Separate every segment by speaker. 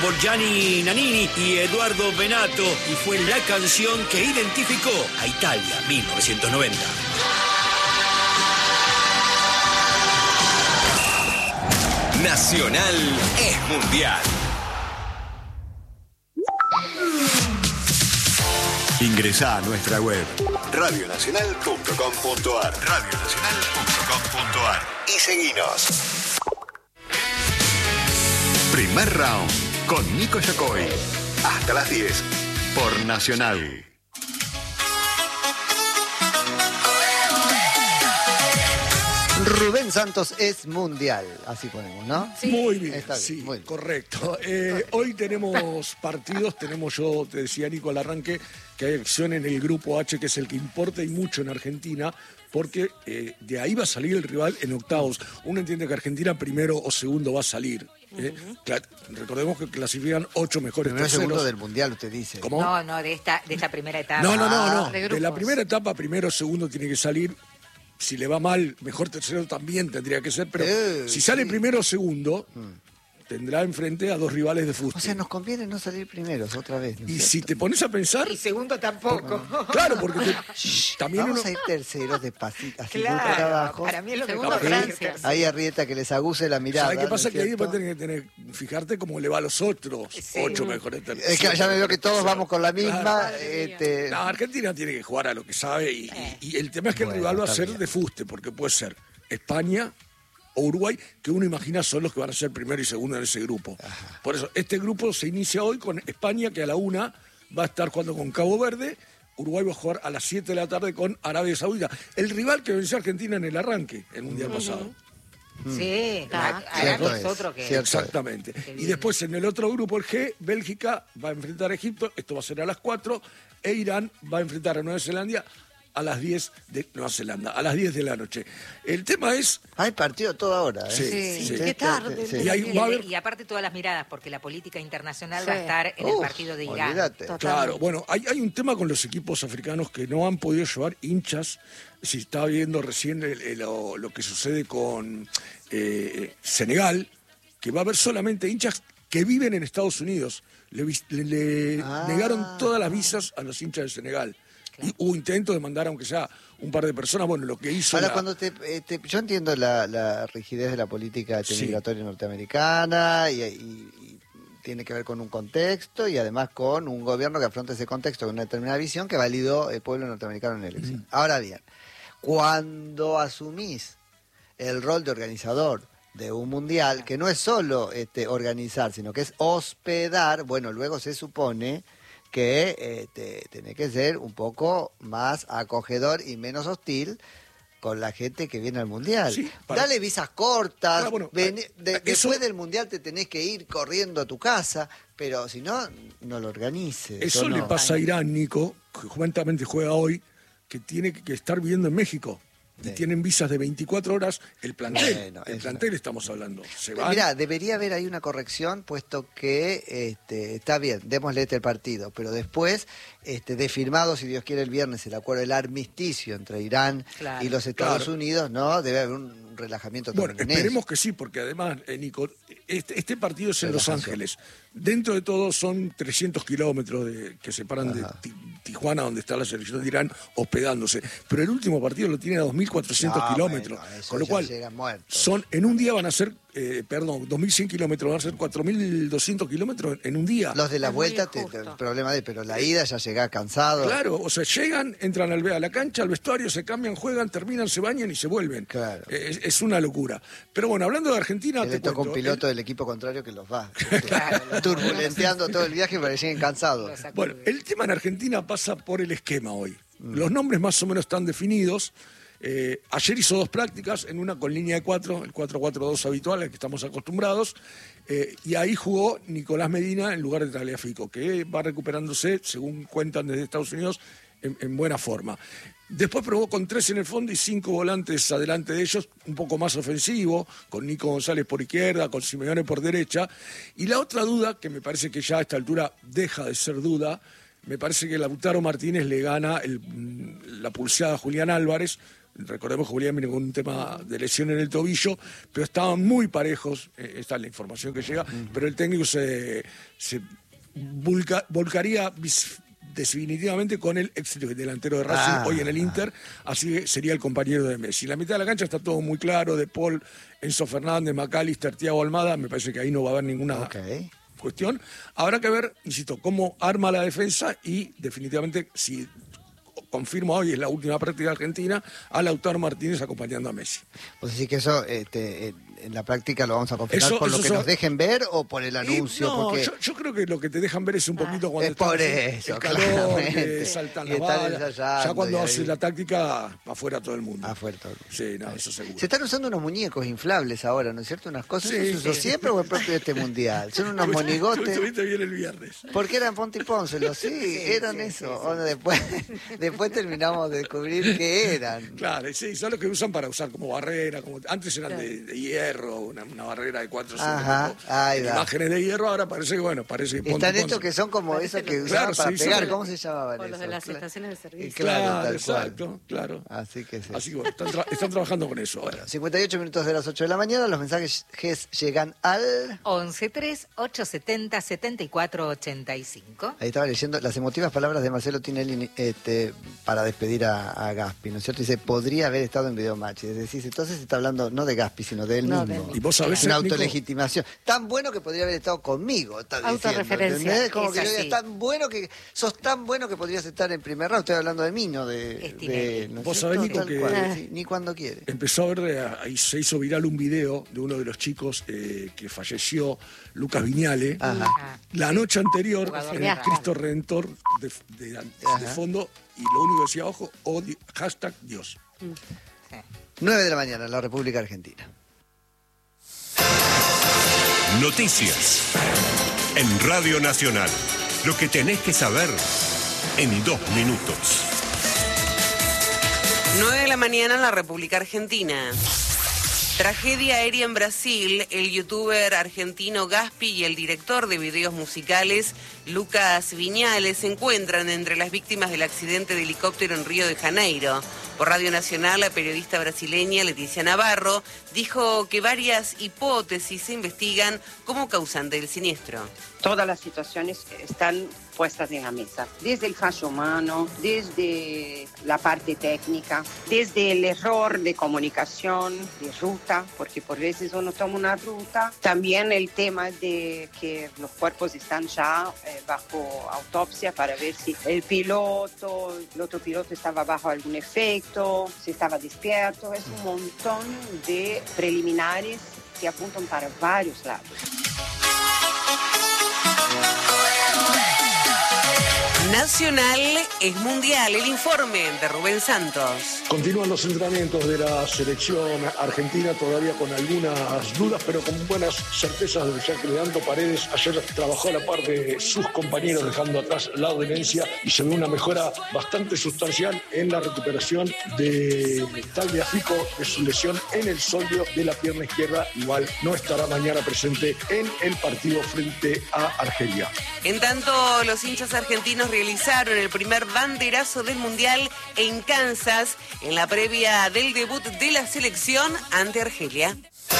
Speaker 1: por Gianni Nannini y Eduardo Benato y fue la canción que identificó a Italia 1990.
Speaker 2: Nacional es mundial.
Speaker 3: Ingresá a nuestra web radionacional.com.ar radionacional.com.ar y seguinos. Primer round con Nico Yacoy. Hasta las 10 por Nacional.
Speaker 4: Rubén Santos es mundial, así ponemos, ¿no?
Speaker 5: Sí. Muy bien,
Speaker 4: Está bien,
Speaker 5: sí,
Speaker 4: muy bien.
Speaker 5: correcto. Hoy tenemos partidos, yo te decía Nico al arranque, que hay acción en el grupo H, que es el que importa y mucho en Argentina, porque de ahí va a salir el rival en octavos. Uno entiende que Argentina primero o segundo va a salir. Recordemos que clasifican 8 mejores
Speaker 4: Primero
Speaker 5: terceros.
Speaker 4: segundo del mundial, usted dice.
Speaker 5: ¿Cómo?
Speaker 6: No, de esta primera etapa.
Speaker 5: No.
Speaker 6: De
Speaker 5: De la
Speaker 6: grupos.
Speaker 5: primera etapa, primero o segundo tiene que salir. Si le va mal, mejor tercero también tendría que ser, pero si sale primero o segundo, tendrá enfrente a dos rivales de fútbol.
Speaker 4: O sea, nos conviene no salir primeros otra vez. ¿no es
Speaker 5: Y
Speaker 4: cierto?
Speaker 5: si te pones a pensar...
Speaker 6: Y segundo tampoco.
Speaker 5: Claro, porque también
Speaker 4: Vamos
Speaker 5: uno...
Speaker 4: a ir terceros despacito, así
Speaker 6: Claro,
Speaker 4: muy para abajo.
Speaker 6: para mí es lo
Speaker 5: Segundo
Speaker 6: mejor.
Speaker 5: Francia.
Speaker 4: Ahí Arrieta que les aguce la mirada.
Speaker 5: ¿Sabes qué pasa?
Speaker 4: ¿no es
Speaker 5: Que ahí
Speaker 4: cierto?
Speaker 5: después tenés que fijarte cómo le va a los otros 8 mejores terceros.
Speaker 4: Es que ya me veo que todos vamos con la misma.
Speaker 5: Claro.
Speaker 4: Este...
Speaker 5: No, Argentina tiene que jugar a lo que sabe y el tema es que el rival va a ser de fuste, porque puede ser España o Uruguay, que uno imagina son los que van a ser primero y segundo en ese grupo. Ajá. Por eso, este grupo se inicia hoy con España, que a la 1 va a estar jugando con Cabo Verde. Uruguay va a jugar a las 7 de la tarde con Arabia Saudita. El rival que venció a Argentina en el arranque, el Mundial pasado.
Speaker 6: Sí,
Speaker 4: Cierto
Speaker 6: es otro que...
Speaker 4: cierto
Speaker 5: Exactamente. Y después en el otro grupo, el G, Bélgica va a enfrentar a Egipto, esto va a ser a las 4, e Irán va a enfrentar a Nueva Zelanda a las 10 de Nueva Zelanda, a las 10 de la noche. El tema es...
Speaker 4: Hay partido toda hora, ¿eh?
Speaker 5: Sí.
Speaker 6: Qué tarde.
Speaker 4: Sí.
Speaker 5: Y ahí va a haber...
Speaker 6: Y aparte todas las miradas, porque la política internacional va a estar en el partido de Irán.
Speaker 4: Olvídate.
Speaker 5: Claro, bueno, hay un tema con los equipos africanos que no han podido llevar hinchas. Si estaba viendo recién lo que sucede con Senegal, que va a haber solamente hinchas que viven en Estados Unidos. Le negaron todas las visas a los hinchas de Senegal. Claro. Y hubo intento de mandar, aunque sea un par de personas, bueno, lo que hizo...
Speaker 4: Ahora, cuando yo entiendo la rigidez de la política migratoria norteamericana y tiene que ver con un contexto y además con un gobierno que afronta ese contexto con una determinada visión que validó el pueblo norteamericano en la elección. Ahora bien, cuando asumís el rol de organizador de un mundial, que no es solo organizar, sino que es hospedar, bueno, luego se supone que tenés que ser un poco más acogedor y menos hostil con la gente que viene al mundial. Sí, dale visas cortas,
Speaker 5: claro, bueno,
Speaker 4: después del mundial te tenés que ir corriendo a tu casa, pero si no, no lo organices.
Speaker 5: Eso
Speaker 4: no.
Speaker 5: le pasa a Irán, Nico, que justamente juega hoy, que tiene que estar viviendo en México. Y tienen visas de 24 horas el plantel. El plantel estamos hablando.
Speaker 4: Mirá, debería haber ahí una corrección, puesto que está bien, démosle el partido, pero después de firmado, si Dios quiere, el viernes el acuerdo del armisticio entre Irán y los Estados Unidos, ¿no? Debe haber un relajamiento también.
Speaker 5: Bueno, esperemos que sí, porque además, Nico, este partido es en Los Ángeles. Dentro de todo son 300 kilómetros que separan de Tijuana, donde está la selección de Irán, hospedándose. Pero el último partido lo tiene a 2.400 kilómetros.
Speaker 4: Bueno,
Speaker 5: con lo cual, en un día van a ser, 2.100 kilómetros, van a ser 4.200 kilómetros en un día.
Speaker 4: Los de la vuelta, el problema pero la ida ya llega cansado.
Speaker 5: Claro, o sea, llegan, entran a la cancha, al vestuario, se cambian, juegan, terminan, se bañan y se vuelven.
Speaker 4: Claro.
Speaker 5: Es una locura. Pero bueno, hablando de Argentina...
Speaker 4: Le toca un piloto del equipo contrario que los va turbulenteando todo el viaje para que lleguen cansados.
Speaker 5: Bueno, el tema en Argentina pasa por el esquema hoy. Los nombres más o menos están definidos. Ayer hizo 2 prácticas, en una con línea de 4, el 4-4-2 habitual al que estamos acostumbrados, y ahí jugó Nicolás Medina en lugar de Tagliafico, que va recuperándose, según cuentan desde Estados Unidos, en buena forma. Después probó con 3 en el fondo y 5 volantes adelante de ellos, un poco más ofensivo, con Nico González por izquierda, con Simeone por derecha. Y la otra duda, que me parece que ya a esta altura deja de ser duda, me parece que Lautaro Martínez le gana la pulseada a Julián Álvarez, Recordemos que Julián viene con un tema de lesión en el tobillo, pero estaban muy parejos, esta es la información que llega, pero el técnico se volcaría definitivamente con el ex delantero de Racing, hoy en el Inter, así que sería el compañero de Messi. La mitad de la cancha está todo muy claro, De Paul, Enzo Fernández, McAllister, Thiago Almada, me parece que ahí no va a haber ninguna cuestión. Habrá que ver, insisto, cómo arma la defensa y definitivamente, si confirma hoy, es la última práctica argentina, a Lautaro Martínez acompañando a Messi.
Speaker 4: Pues decir que eso en la práctica lo vamos a confirmar por lo que nos dejen ver o por el anuncio.
Speaker 5: No,
Speaker 4: porque...
Speaker 5: yo creo que lo que te dejan ver es un poquito cuando
Speaker 4: es por eso,
Speaker 5: el calor, que
Speaker 4: claramente.
Speaker 5: saltan
Speaker 4: Y
Speaker 5: las
Speaker 4: están
Speaker 5: balas.
Speaker 4: ensayando
Speaker 5: Ya cuando
Speaker 4: y
Speaker 5: hace
Speaker 4: ahí-
Speaker 5: la táctica, afuera todo el mundo.
Speaker 4: Afuera todo el mundo.
Speaker 5: Sí, no, eso seguro.
Speaker 4: Se están usando unos muñecos inflables ahora, ¿no es cierto? Unas cosas,
Speaker 5: Sí,
Speaker 4: ¿eso se usó
Speaker 5: sí.
Speaker 4: siempre o es propio de este mundial? Son unos
Speaker 5: Tú
Speaker 4: monigotes.
Speaker 5: estuviste bien el viernes.
Speaker 4: Porque eran Ponte y Pónselo, sí, eran eso. Bueno, después terminamos de descubrir que eran.
Speaker 5: Claro, sí, son los que usan para usar como barrera. Antes eran de hierro, una barrera de 4
Speaker 4: Ajá, ahí va.
Speaker 5: imágenes de hierro, ahora parece que,
Speaker 4: Están estos que son como esos que usaban para
Speaker 5: sí,
Speaker 4: pegar,
Speaker 5: son-
Speaker 4: ¿cómo se llamaban
Speaker 2: O los de
Speaker 4: esos?
Speaker 2: las estaciones de servicio.
Speaker 4: Claro, tal
Speaker 5: exacto,
Speaker 4: cual.
Speaker 5: claro.
Speaker 4: Así que sí.
Speaker 5: Así que bueno, están trabajando con eso ahora.
Speaker 4: 58 minutos de las 8 de la mañana, los mensajes llegan al...
Speaker 6: 11-3-870-7485.
Speaker 4: Ahí estaba leyendo las emotivas palabras de Marcelo Tinelli para despedir a Gaspi, ¿no es cierto? Dice, podría haber estado en Videomatch. Es decir, entonces se está hablando no de Gaspi, sino de él
Speaker 2: No,
Speaker 4: mismo.
Speaker 2: de él
Speaker 5: Y vos sabés,
Speaker 4: Es una
Speaker 5: Nico,
Speaker 4: autolegitimación. Tan bueno que podría haber estado conmigo, está diciendo.
Speaker 2: Autorreferencia.
Speaker 4: ¿Entendés? Como
Speaker 6: Es
Speaker 4: que yo diga,
Speaker 6: así.
Speaker 4: sos tan bueno que podrías estar en primer round. Estoy hablando de mí, no de...
Speaker 6: Es Tinelli.
Speaker 4: ¿no es
Speaker 5: Vos
Speaker 4: cierto?
Speaker 5: sabés, Nico,
Speaker 4: Tal
Speaker 5: que-
Speaker 4: cual, sí, ni cuando quiere.
Speaker 5: empezó a ver, ahí se hizo viral un video de uno de los chicos que falleció, Lucas Viñale,
Speaker 4: Ajá.
Speaker 5: la noche anterior
Speaker 6: Jugador
Speaker 5: en
Speaker 6: de
Speaker 5: el
Speaker 6: Racing.
Speaker 5: Cristo Redentor de fondo, y lo único que decía, ojo, hashtag Dios.
Speaker 4: 9 de la mañana en la República Argentina.
Speaker 7: Noticias. En Radio Nacional. Lo que tenés que saber en 2 minutos.
Speaker 8: 9 de la mañana en la República Argentina. Tragedia aérea en Brasil. El youtuber argentino Gaspi y el director de videos musicales Lucas Viñales se encuentran entre las víctimas del accidente de helicóptero en Río de Janeiro. Por Radio Nacional, la periodista brasileña Leticia Navarro dijo que varias hipótesis se investigan como causante del siniestro.
Speaker 9: Todas las situaciones están puestas en la mesa, desde el fallo humano, desde la parte técnica, desde el error de comunicación, de ruta, porque por veces uno toma una ruta, también el tema de que los cuerpos están ya bajo autopsia para ver si el otro piloto estaba bajo algún efecto, si estaba despierto, es un montón de preliminares que apuntan para varios lados.
Speaker 8: Nacional es mundial. El informe de Rubén Santos.
Speaker 5: Continúan los entrenamientos de la selección argentina, todavía con algunas dudas, pero con buenas certezas, ya que Leandro Paredes ayer trabajó a la par de sus compañeros, dejando atrás la adherencia, y se ve una mejora bastante sustancial en la recuperación de Tagliafico de su lesión en el sóleo de la pierna izquierda. Igual no estará mañana presente en el partido frente a Argelia.
Speaker 8: En tanto, los hinchas argentinos realizaron el primer banderazo del Mundial en Kansas en la previa del debut de la selección ante Argelia.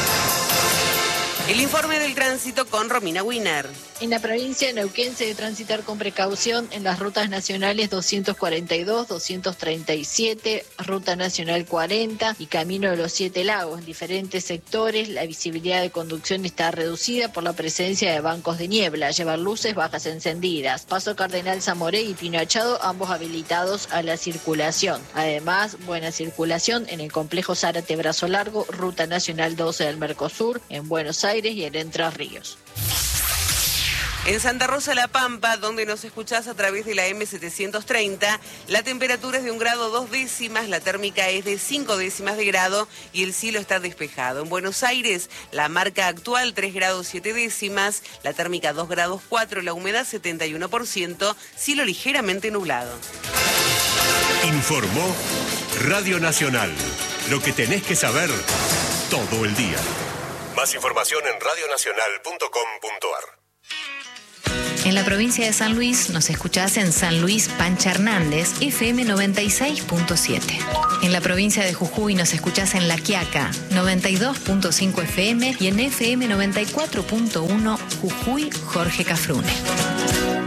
Speaker 8: El informe del tránsito con Romina Wiener.
Speaker 10: En la provincia de Neuquén se debe transitar con precaución en las rutas nacionales 242, 237, Ruta Nacional 40 y Camino de los Siete Lagos. En diferentes sectores la visibilidad de conducción está reducida por la presencia de bancos de niebla, llevar luces bajas encendidas. Paso Cardenal Zamoré y Pino Achado, ambos habilitados a la circulación. Además, buena circulación en el complejo Zárate Brazo Largo, Ruta Nacional 12 del Mercosur, en Buenos Aires y en Entre Ríos.
Speaker 8: En Santa Rosa La Pampa, donde nos escuchás a través de la M730, la temperatura es de 1 grado 2 décimas, la térmica es de 5 décimas de grado y el cielo está despejado. En Buenos Aires, la marca actual 3 grados 7 décimas, la térmica 2 grados 4, la humedad 71%, cielo ligeramente nublado.
Speaker 7: Informó Radio Nacional. Lo que tenés que saber todo el día. Más información en radionacional.com.ar.
Speaker 2: En la provincia de San Luis nos escuchás en San Luis Pancha Hernández, FM 96.7. En la provincia de Jujuy nos escuchás en La Quiaca, 92.5 FM y en FM 94.1 Jujuy Jorge Cafrune.